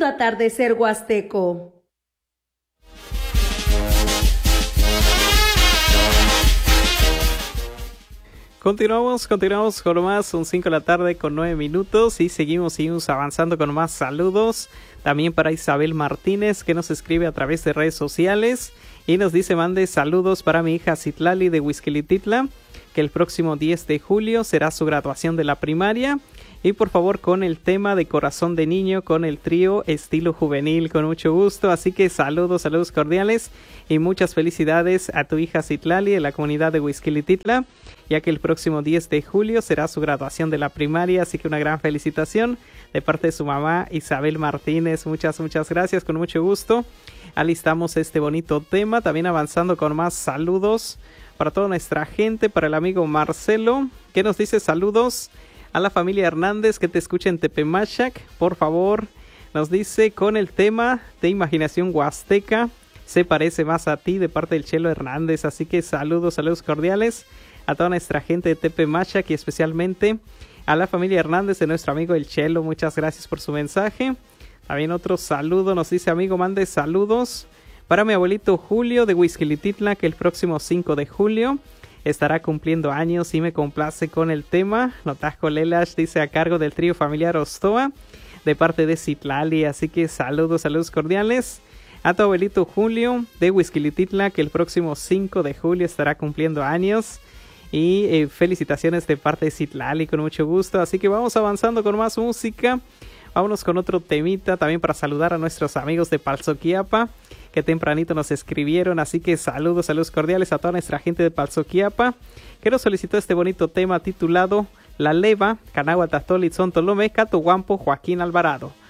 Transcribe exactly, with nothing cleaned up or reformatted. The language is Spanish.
escuchando Atardecer Huasteco. Continuamos, continuamos con más, son cinco de la tarde con nueve minutos y seguimos, seguimos avanzando con más saludos. También para Isabel Martínez, que nos escribe a través de redes sociales y nos dice: mande saludos para mi hija Citlali de Huixquilititla, que el próximo diez de julio será su graduación de la primaria. Y por favor con el tema de Corazón de Niño con el trío Estilo Juvenil, con mucho gusto. Así que saludos, saludos cordiales y muchas felicidades a tu hija Citlali de la comunidad de Huixquilititla, ya que el próximo diez de julio será su graduación de la primaria. Así que una gran felicitación de parte de su mamá Isabel Martínez. Muchas, muchas gracias, con mucho gusto. Alistamos este bonito tema, también avanzando con más saludos para toda nuestra gente, para el amigo Marcelo, que nos dice saludos a la familia Hernández que te escucha en Tepemachac. Por favor, nos dice con el tema de Imaginación Huasteca, se parece más a ti, de parte del Chelo Hernández. Así que saludos, saludos cordiales a toda nuestra gente de Tepemachac y especialmente a la familia Hernández de nuestro amigo el Chelo. Muchas gracias por su mensaje. También otro saludo, nos dice: amigo, mande saludos para mi abuelito Julio de Huixquilititla, que el próximo cinco de julio estará cumpliendo años y me complace con el tema Notajo Lelash, dice, a cargo del trío familiar Ostoa, de parte de Citlali. Así que saludos, saludos cordiales a tu abuelito Julio de Huixquilititla, que el próximo cinco de julio estará cumpliendo años. Y eh, felicitaciones de parte de Citlali, con mucho gusto. Así que vamos avanzando con más música. Vámonos con otro temita también para saludar a nuestros amigos de Palzoquiapa, que tempranito nos escribieron. Así que saludos, saludos cordiales a toda nuestra gente de Palzoquiapa, que nos solicitó este bonito tema titulado La Leva, Canagua Tastoli Tzontolome, Catohuampo, Joaquín Alvarado.